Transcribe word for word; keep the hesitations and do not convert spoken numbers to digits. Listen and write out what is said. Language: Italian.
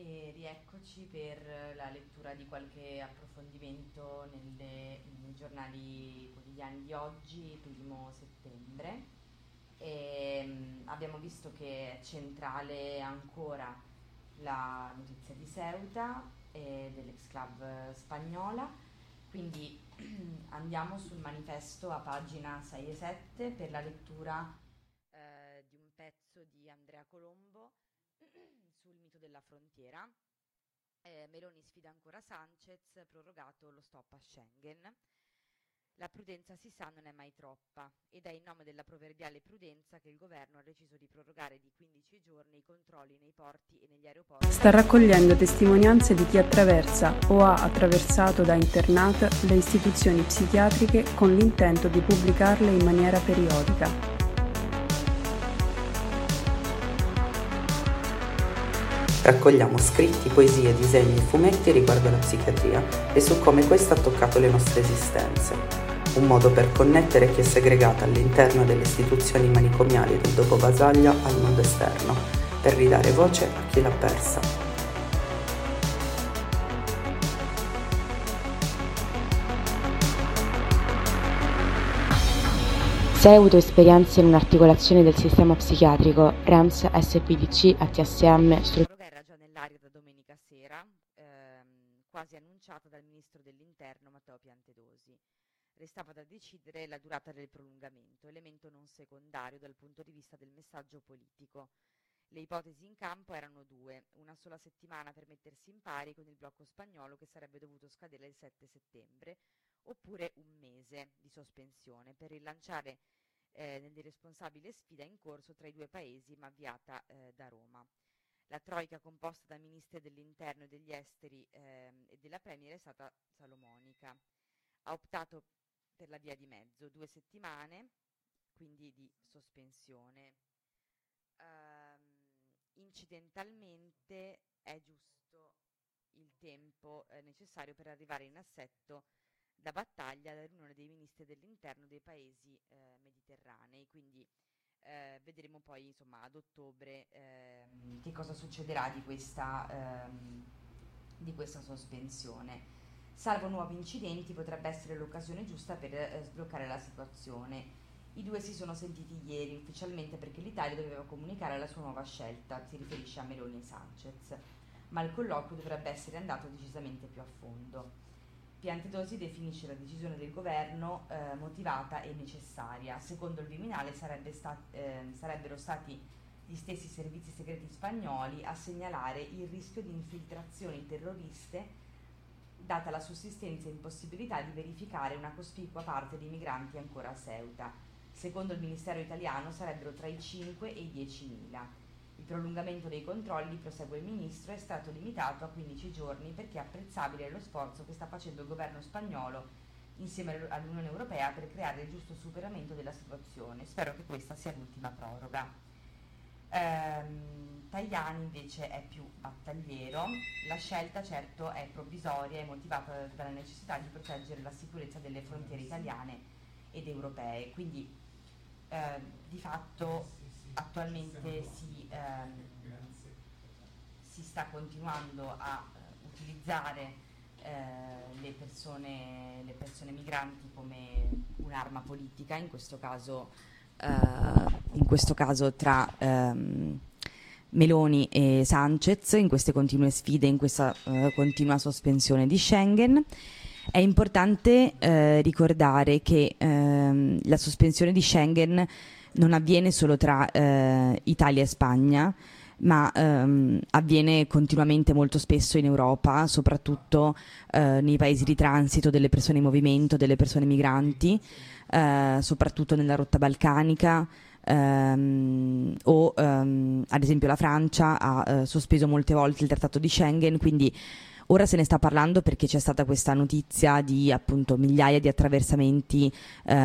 e rieccoci per la lettura di qualche approfondimento nelle, nei giornali quotidiani di oggi, primo settembre. E, mh, abbiamo visto che è centrale ancora la notizia di Ceuta e dell'ex club spagnola, quindi andiamo sul manifesto a pagina sei e sette per la lettura eh, di un pezzo di Andrea Colombo sul mito della frontiera. Eh, Meloni sfida ancora Sanchez, prorogato lo stop a Schengen. La prudenza, si sa, non è mai troppa, ed è in nome della proverbiale prudenza che il governo ha deciso di prorogare di quindici giorni i controlli nei porti e negli aeroporti. Sta raccogliendo testimonianze di chi attraversa o ha attraversato da internat le istituzioni psichiatriche con l'intento di pubblicarle in maniera periodica. Raccogliamo scritti, poesie, disegni e fumetti riguardo alla psichiatria e su come questa ha toccato le nostre esistenze. Un modo per connettere chi è segregato all'interno delle istituzioni manicomiali del dopo Basaglia al mondo esterno, per ridare voce a chi l'ha persa. Se hai avuto esperienze in un'articolazione del sistema psichiatrico, R E M S, S P D C, A T S M, struttura era già nell'aria da domenica sera, ehm, quasi annunciata dal ministro dell'Interno Matteo Piantedosi. Restava da decidere la durata del prolungamento, elemento non secondario dal punto di vista del messaggio politico. Le ipotesi in campo erano due: una sola settimana per mettersi in pari con il blocco spagnolo che sarebbe dovuto scadere il sette settembre, oppure un mese di sospensione per rilanciare eh, nell'irresponsabile sfida in corso tra i due paesi, ma avviata eh, da Roma. La troica, composta da ministri dell'interno e degli esteri eh, e della Premier, è stata salomonica. Ha optato per la via di mezzo, due settimane, quindi di sospensione. Um, incidentalmente è giusto il tempo eh, necessario per arrivare in assetto da battaglia alla riunione dei ministri dell'interno dei paesi eh, mediterranei, quindi eh, vedremo poi insomma ad ottobre ehm, che cosa succederà di questa, ehm, di questa sospensione. Salvo nuovi incidenti, potrebbe essere l'occasione giusta per eh, sbloccare la situazione. I due si sono sentiti ieri ufficialmente perché l'Italia doveva comunicare la sua nuova scelta, si riferisce a Meloni e Sanchez, ma il colloquio dovrebbe essere andato decisamente più a fondo. Piantedosi definisce la decisione del governo eh, motivata e necessaria. Secondo il Viminale sarebbe sta- eh, sarebbero stati gli stessi servizi segreti spagnoli a segnalare il rischio di infiltrazioni terroriste data la sussistenza e impossibilità di verificare una cospicua parte dei migranti ancora a Ceuta. Secondo il Ministero italiano sarebbero tra i cinque e i diecimila. Il prolungamento dei controlli, prosegue il Ministro, è stato limitato a quindici giorni perché è apprezzabile lo sforzo che sta facendo il governo spagnolo insieme all'Unione Europea per creare il giusto superamento della situazione. Spero che questa sia l'ultima proroga. Ehm, Tajani invece è più battagliero. La scelta certo è provvisoria e motivata dalla necessità di proteggere la sicurezza delle frontiere italiane ed europee, quindi eh, di fatto attualmente si, ehm, si sta continuando a uh, utilizzare eh, le, persone, le persone migranti come un'arma politica, in questo caso Uh, in questo caso tra um, Meloni e Sanchez, in queste continue sfide, in questa uh, continua sospensione di Schengen. È importante uh, ricordare che uh, la sospensione di Schengen non avviene solo tra uh, Italia e Spagna, ma um, avviene continuamente molto spesso in Europa, soprattutto uh, nei paesi di transito delle persone in movimento, delle persone migranti, uh, soprattutto nella rotta balcanica, um, o um, ad esempio la Francia ha uh, sospeso molte volte il trattato di Schengen, quindi ora se ne sta parlando perché c'è stata questa notizia di appunto migliaia di attraversamenti uh,